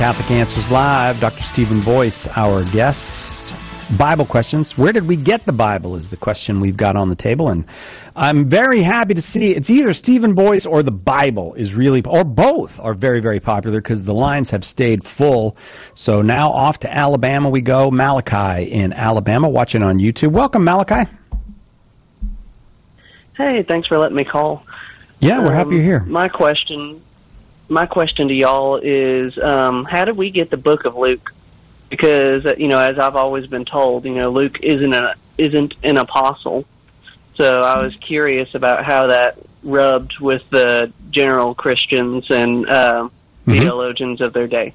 Catholic Answers Live. Dr. Stephen Boyce, our guest. Bible questions. Where did we get the Bible is the question we've got on the table. And I'm very happy to see it's either Stephen Boyce or the Bible is really, or both are very, very popular because the lines have stayed full. So now off to Alabama we go. Malachi in Alabama, watching on YouTube. Welcome, Malachi. Hey, thanks for letting me call. Yeah, we're happy you're here. My question to y'all is, how did we get the book of Luke? Because, as I've always been told, Luke isn't an apostle. So I was curious about how that rubbed with the general Christians and theologians of their day.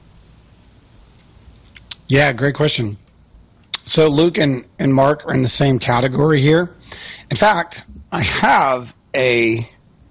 Yeah, great question. So Luke and Mark are in the same category here. In fact, I have a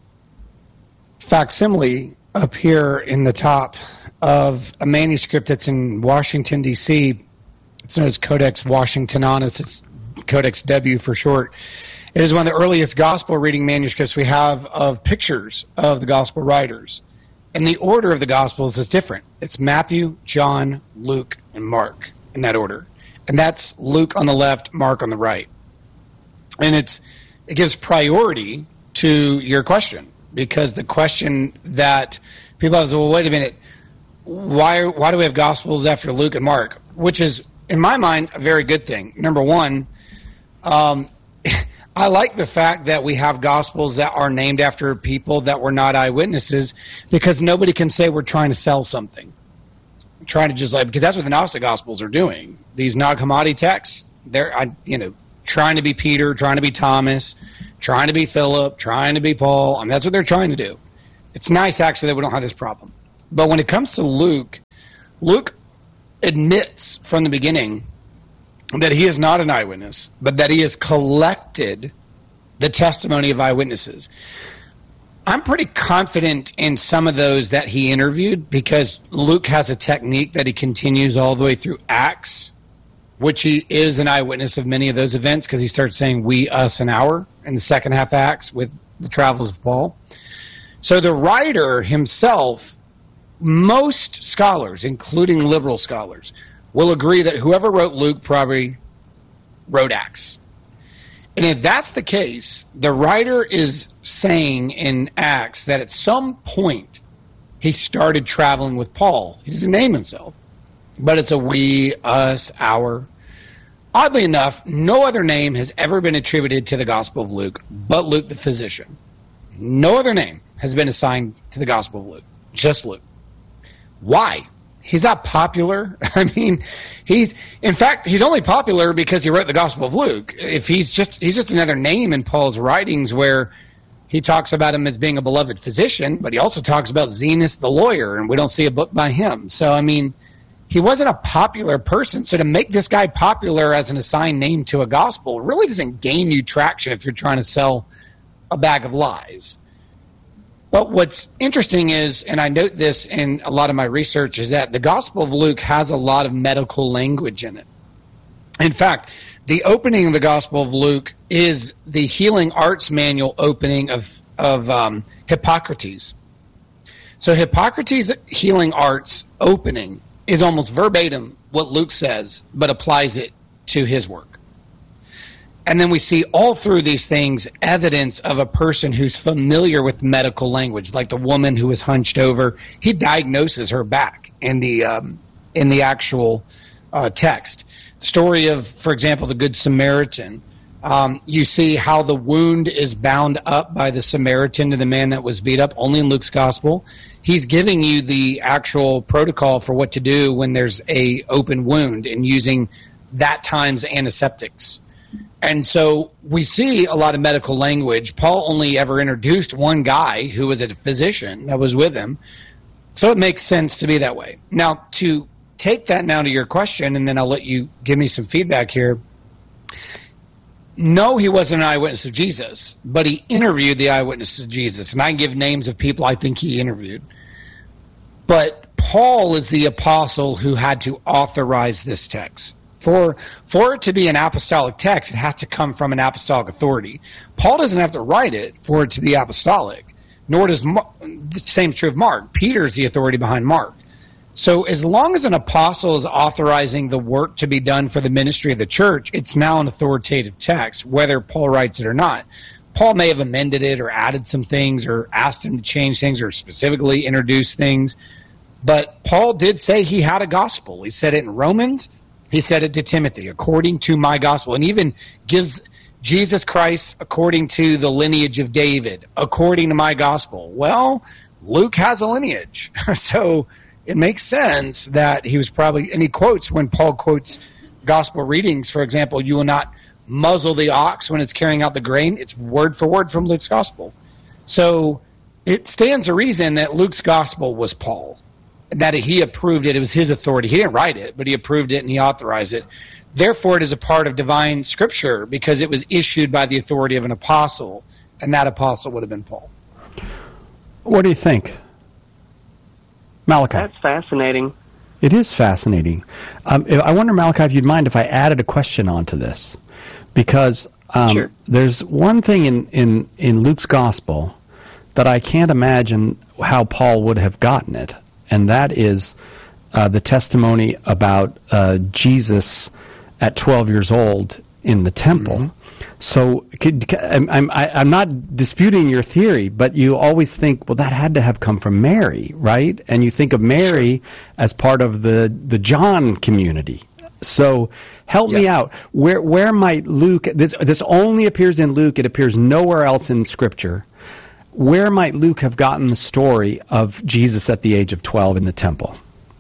facsimile up here in the top of a manuscript that's in Washington, D.C. It's known as Codex Washingtonanus. It's Codex W for short. It is one of the earliest gospel reading manuscripts we have of pictures of the gospel writers. And the order of the gospels is different. It's Matthew, John, Luke, and Mark in that order. And that's Luke on the left, Mark on the right. And it gives priority to your question, because the question that people ask, well, wait a minute, why do we have Gospels after Luke and Mark? Which is, in my mind, a very good thing. Number one, I like the fact that we have Gospels that are named after people that were not eyewitnesses, because nobody can say we're trying to sell something. Trying to because that's what the Gnostic Gospels are doing. These non-commodity texts, they're, trying to be Peter, trying to be Thomas, trying to be Philip, trying to be Paul. That's what they're trying to do. It's nice, actually, that we don't have this problem. But when it comes to Luke, Luke admits from the beginning that he is not an eyewitness, but that he has collected the testimony of eyewitnesses. I'm pretty confident in some of those that he interviewed, because Luke has a technique that he continues all the way through Acts, which he is an eyewitness of many of those events, because he starts saying we, us, and our in the second half of Acts with the travels of Paul. So the writer himself, most scholars, including liberal scholars, will agree that whoever wrote Luke probably wrote Acts. And if that's the case, the writer is saying in Acts that at some point he started traveling with Paul. He doesn't name himself, but it's a we, us, our. Oddly enough, no other name has ever been attributed to the Gospel of Luke but Luke the physician. No other name has been assigned to the Gospel of Luke, just Luke. Why? He's not popular. He's only popular because he wrote the Gospel of Luke. If he's just another name in Paul's writings, where he talks about him as being a beloved physician, but he also talks about Zenos the lawyer, and we don't see a book by him. So, he wasn't a popular person. So to make this guy popular as an assigned name to a gospel really doesn't gain you traction if you're trying to sell a bag of lies. But what's interesting is, and I note this in a lot of my research, is that the Gospel of Luke has a lot of medical language in it. In fact, the opening of the Gospel of Luke is the Healing Arts Manual opening of Hippocrates. So Hippocrates' Healing Arts opening is almost verbatim what Luke says, but applies it to his work. And then we see all through these things evidence of a person who's familiar with medical language, like the woman who was hunched over. He diagnoses her back in the actual text. Story of, for example, the Good Samaritan. You see how the wound is bound up by the Samaritan to the man that was beat up, only in Luke's gospel. He's giving you the actual protocol for what to do when there's a open wound, and using that time's antiseptics. And so we see a lot of medical language. Paul only ever introduced one guy who was a physician that was with him. So it makes sense to be that way. Now, to take that now to your question, and then I'll let you give me some feedback here. No, he wasn't an eyewitness of Jesus, but he interviewed the eyewitnesses of Jesus. And I can give names of people I think he interviewed. But Paul is the apostle who had to authorize this text. For it to be an apostolic text, it has to come from an apostolic authority. Paul doesn't have to write it for it to be apostolic, nor does the same is true of Mark. Peter's the authority behind Mark. So as long as an apostle is authorizing the work to be done for the ministry of the church, it's now an authoritative text, whether Paul writes it or not. Paul may have amended it or added some things or asked him to change things or specifically introduce things. But Paul did say he had a gospel. He said it in Romans. He said it to Timothy, according to my gospel. And even gives Jesus Christ according to the lineage of David, according to my gospel. Well, Luke has a lineage. So it makes sense that he was probably, and he quotes, when Paul quotes gospel readings, for example, you will not muzzle the ox when it's carrying out the grain. It's word for word from Luke's gospel. So it stands to reason that Luke's gospel was Paul, that he approved it. It was his authority. He didn't write it, but he approved it and he authorized it. Therefore, it is a part of divine scripture because it was issued by the authority of an apostle, and that apostle would have been Paul. What do you think, Malachi? That's fascinating. It is fascinating. I wonder, Malachi, if you'd mind if I added a question onto this. Because Sure. There's one thing in Luke's gospel that I can't imagine how Paul would have gotten it, and that is the testimony about Jesus at 12 years old in the temple. Mm-hmm. So I'm not disputing your theory, but you always think, well, that had to have come from Mary, right? And you think of Mary as part of the John community. So help me out. Where might Luke, this only appears in Luke, it appears nowhere else in Scripture. Where might Luke have gotten the story of Jesus at the age of 12 in the temple?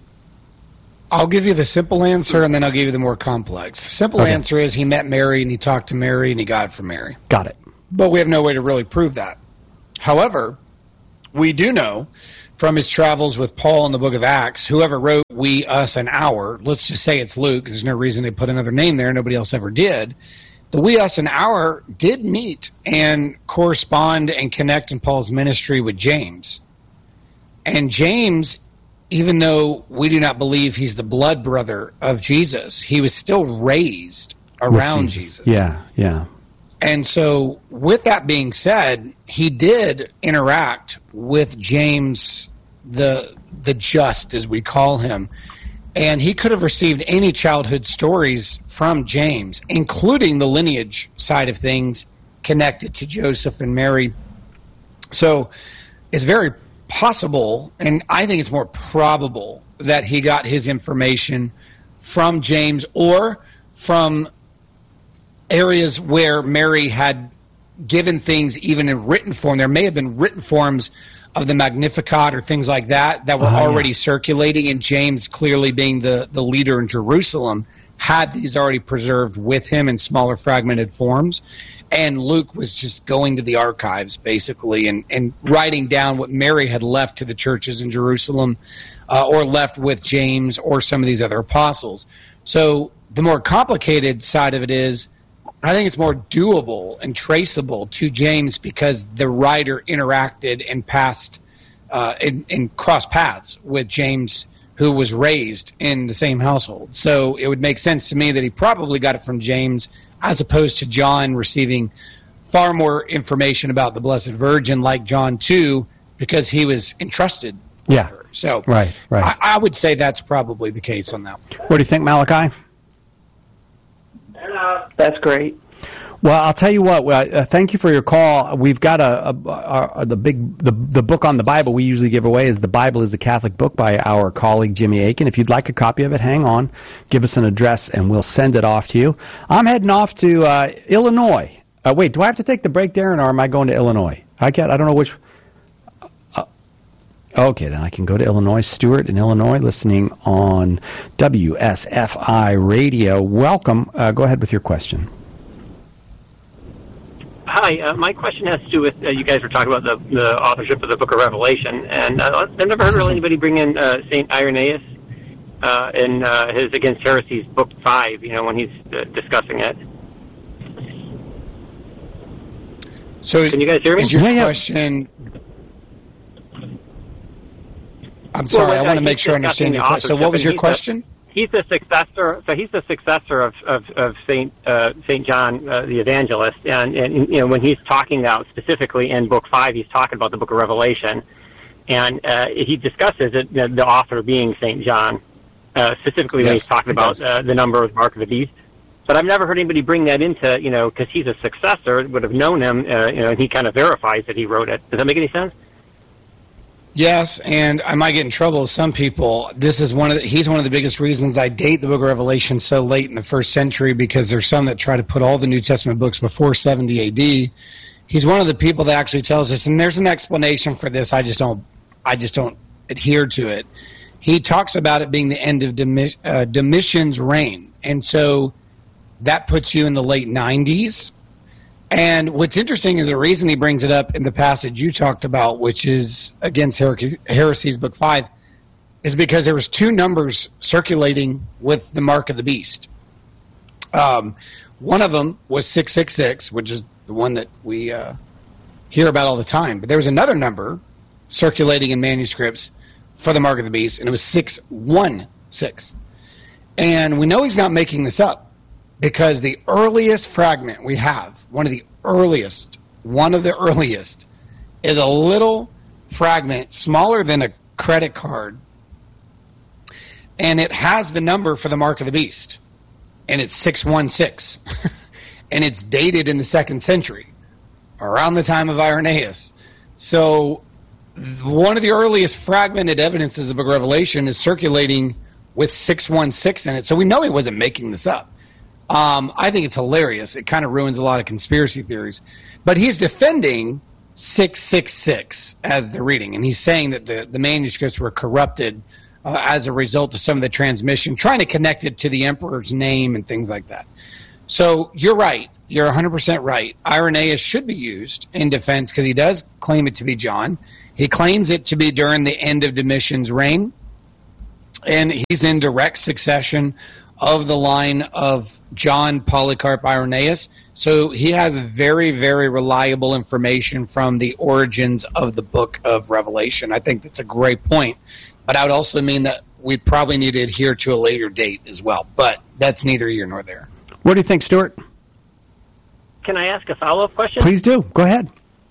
I'll give you the simple answer, and then I'll give you the more complex. The simple answer is he met Mary, and he talked to Mary, and he got it from Mary. Got it. But we have no way to really prove that. However, we do know from his travels with Paul in the book of Acts, whoever wrote we, us, and our, let's just say it's Luke, because there's no reason to put another name there, nobody else ever did. The we, us, and our did meet and correspond and connect in Paul's ministry with James. And James, even though we do not believe he's the blood brother of Jesus, he was still raised around Jesus. Yeah. And so, with that being said, he did interact with James, the just, as we call him. And he could have received any childhood stories from James, including the lineage side of things connected to Joseph and Mary. So, it's very possible, and I think it's more probable, that he got his information from James or from areas where Mary had given things even in written form. There may have been written forms of the Magnificat or things like that were already circulating, and James, clearly being the leader in Jerusalem, had these already preserved with him in smaller fragmented forms. And Luke was just going to the archives, basically, and writing down what Mary had left to the churches in Jerusalem or left with James or some of these other apostles. So the more complicated side of it is, I think it's more doable and traceable to James because the writer interacted and passed and crossed paths with James, who was raised in the same household. So it would make sense to me that he probably got it from James as opposed to John receiving far more information about the Blessed Virgin like John 2 because he was entrusted with her. So right. I would say that's probably the case on that one. What do you think, Malachi? That's great. Well, I'll tell you what. Thank you for your call. We've got the book on the Bible we usually give away is The Bible is a Catholic Book by our colleague Jimmy Akin. If you'd like a copy of it, hang on, give us an address, and we'll send it off to you. I'm heading off to Illinois. Wait, do I have to take the break, Darren, or am I going to Illinois? I don't know which. Okay, then I can go to Illinois. Stuart in Illinois, listening on WSFI Radio. Welcome. Go ahead with your question. Hi, my question has to do with, you guys were talking about the authorship of the Book of Revelation, and I've never heard really anybody bring in St. Irenaeus in his Against Heresies, Book 5, when he's discussing it. So can you guys hear me? Is your question... I'm sorry, I want to make sure I understand your question. So what was your question? He's the successor. So he's the successor of Saint John the Evangelist, and when he's talking about specifically in Book 5, he's talking about the Book of Revelation, And he discusses it, the author being St. John, specifically when he's talking about the number of Mark of the Beast. But I've never heard anybody bring that into, because he's a successor, would have known him, and he kind of verifies that he wrote it. Does that make any sense? Yes, and I might get in trouble with some people. He's one of the biggest reasons I date the book of Revelation so late in the first century, because there's some that try to put all the New Testament books before 70 AD. He's one of the people that actually tells us, and there's an explanation for this, I just don't adhere to it. He talks about it being the end of Domitian's reign, and so that puts you in the late 90s. And what's interesting is the reason he brings it up in the passage you talked about, which is Against Heresies, Book 5, is because there was two numbers circulating with the Mark of the Beast. One of them was 666, which is the one that we hear about all the time. But there was another number circulating in manuscripts for the Mark of the Beast, and it was 616. And we know he's not making this up, because the earliest fragment we have, one of the earliest, is a little fragment smaller than a credit card, and it has the number for the Mark of the Beast, and it's 616, and it's dated in the 2nd century, around the time of Irenaeus. So one of the earliest fragmented evidences of the book of Revelation is circulating with 616 in it, so we know he wasn't making this up. I think it's hilarious. It kind of ruins a lot of conspiracy theories. But he's defending 666 as the reading, and he's saying that the manuscripts were corrupted as a result of some of the transmission, trying to connect it to the emperor's name and things like that. So you're right. You're 100% right. Irenaeus should be used in defense because he does claim it to be John. He claims it to be during the end of Domitian's reign, and he's in direct succession of the line of John Polycarp Irenaeus. So he has very, very reliable information from the origins of the book of Revelation. I think that's a great point. But I would also mean that we probably need to adhere to a later date as well. But that's neither here nor there. What do you think, Stuart? Can I ask a follow-up question? Please do. Go ahead.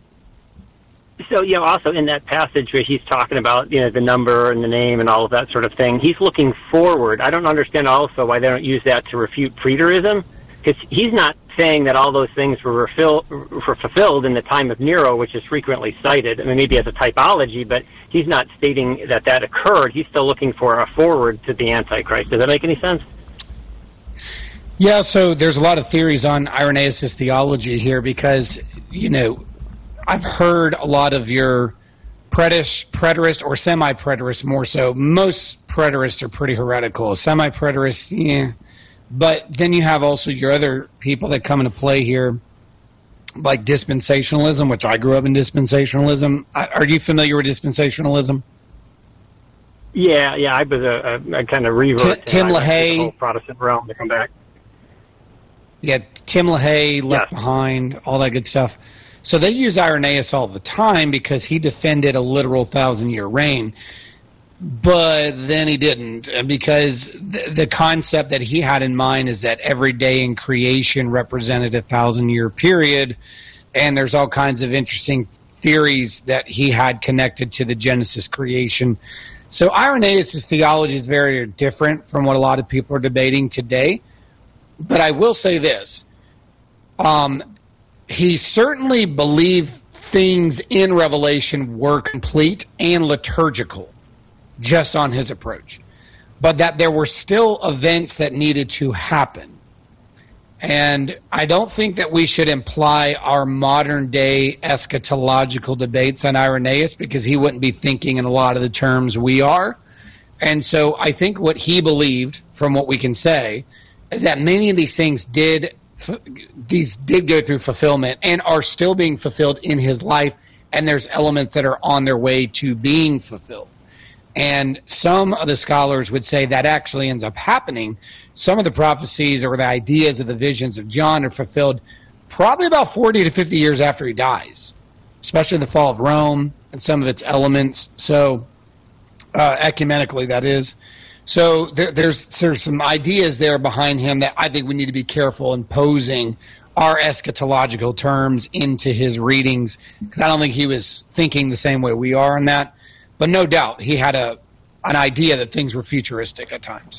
So, also in that passage where he's talking about, the number and the name and all of that sort of thing, he's looking forward. I don't understand also why they don't use that to refute preterism, because he's not saying that all those things were fulfilled in the time of Nero, which is frequently cited. I mean, maybe as a typology, but he's not stating that occurred. He's still looking for a forward to the Antichrist. Does that make any sense? Yeah, so there's a lot of theories on Irenaeus' theology here because, I've heard a lot of your preterists or semi-preterists more so. Most preterists are pretty heretical. Semi-preterists, yeah. But then you have also your other people that come into play here, like dispensationalism, which I grew up in dispensationalism. Are you familiar with dispensationalism? Yeah, I was a kind of revert. Tim LaHaye. Protestant realm to come back. Yeah, Tim LaHaye, Left Behind, all that good stuff. So they use Irenaeus all the time because he defended a literal 1,000-year reign. But then he didn't, because the concept that he had in mind is that every day in creation represented a 1,000-year period, and there's all kinds of interesting theories that he had connected to the Genesis creation. So Irenaeus' theology is very different from what a lot of people are debating today. But I will say this. He certainly believed things in Revelation were complete and liturgical, just on his approach. But that there were still events that needed to happen. And I don't think that we should imply our modern-day eschatological debates on Irenaeus, because he wouldn't be thinking in a lot of the terms we are. And so I think what he believed, from what we can say, is that many of these things did go through fulfillment and are still being fulfilled in his life, and there's elements that are on their way to being fulfilled. And some of the scholars would say that actually ends up happening. Some of the prophecies or the ideas of the visions of John are fulfilled probably about 40 to 50 years after he dies, especially the fall of Rome and some of its elements. So, ecumenically, that is. So there's some ideas there behind him that I think we need to be careful imposing our eschatological terms into his readings, because I don't think he was thinking the same way we are on that. But no doubt, he had an idea that things were futuristic at times.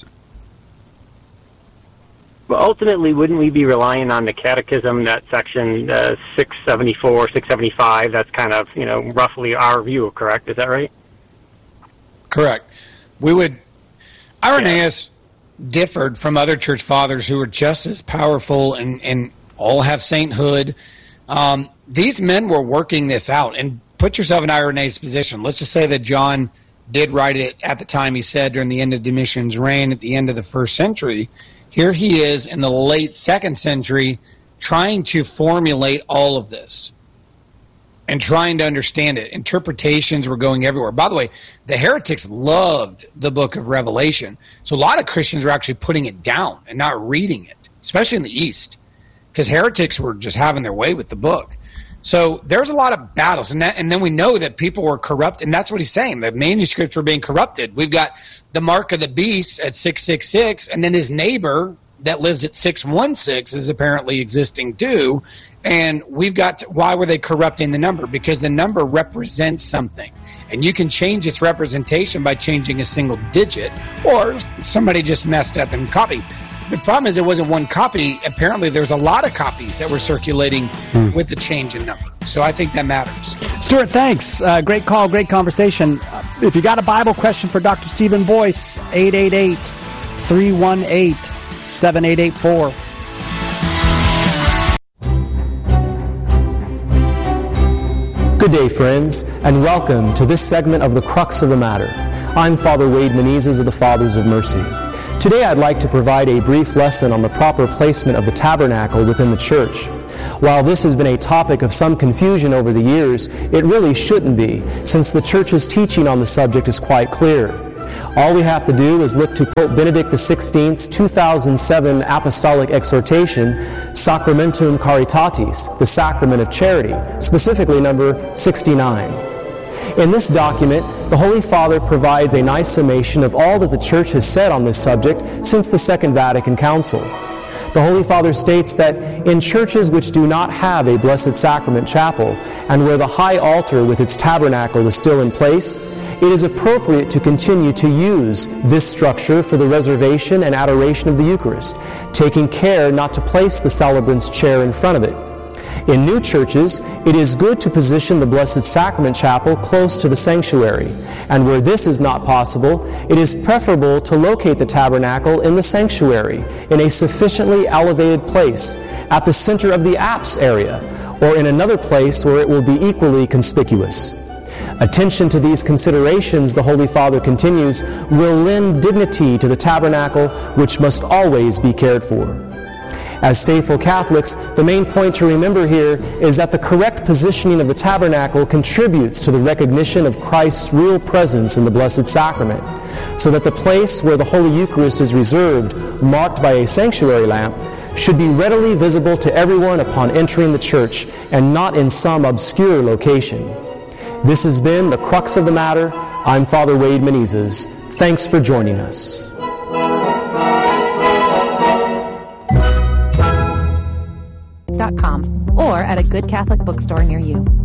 But ultimately, wouldn't we be relying on the Catechism, that section 674, 675? That's kind of, roughly our view, correct? Is that right? Correct. Irenaeus differed from other church fathers who were just as powerful and all have sainthood. These men were working this out. And put yourself in Irenaeus' position. Let's just say that John did write it at the time he said during the end of Domitian's reign at the end of the 1st century. Here he is in the late 2nd century trying to formulate all of this and trying to understand it. Interpretations were going everywhere. By the way, the heretics loved the book of Revelation. So a lot of Christians were actually putting it down and not reading it, especially in the East, because heretics were just having their way with the book. So there's a lot of battles, and then we know that people were corrupt, and that's what he's saying. The manuscripts were being corrupted. We've got the mark of the beast at 666, and then his neighbor that lives at 616 is apparently existing too. And we've got why were they corrupting the number? Because the number represents something. And you can change its representation by changing a single digit, or somebody just messed up and copied. The problem is it wasn't one copy. Apparently there's a lot of copies that were circulating with the change in number. So I think that matters. Stuart, thanks. Great call, great conversation. If you got a Bible question for Dr. Stephen Boyce, 888-318-7884. Good day, friends, and welcome to this segment of The Crux of the Matter. I'm Father Wade Menezes of the Fathers of Mercy. Today I'd like to provide a brief lesson on the proper placement of the tabernacle within the church. While this has been a topic of some confusion over the years, it really shouldn't be, since the church's teaching on the subject is quite clear. All we have to do is look to Pope Benedict XVI's 2007 apostolic exhortation, Sacramentum Caritatis, the Sacrament of Charity, specifically number 69. In this document, the Holy Father provides a nice summation of all that the Church has said on this subject since the Second Vatican Council. The Holy Father states that in churches which do not have a Blessed Sacrament chapel, and where the high altar with its tabernacle is still in place, it is appropriate to continue to use this structure for the reservation and adoration of the Eucharist, taking care not to place the celebrant's chair in front of it. In new churches, it is good to position the Blessed Sacrament Chapel close to the sanctuary, and where this is not possible, it is preferable to locate the tabernacle in the sanctuary, in a sufficiently elevated place, at the center of the apse area, or in another place where it will be equally conspicuous. Attention to these considerations, the Holy Father continues, will lend dignity to the tabernacle, which must always be cared for. As faithful Catholics, the main point to remember here is that the correct positioning of the tabernacle contributes to the recognition of Christ's real presence in the Blessed Sacrament, so that the place where the Holy Eucharist is reserved, marked by a sanctuary lamp, should be readily visible to everyone upon entering the church, and not in some obscure location. This has been The Crux of the Matter. I'm Father Wade Menezes. Thanks for joining us. .com or at a good Catholic bookstore near you.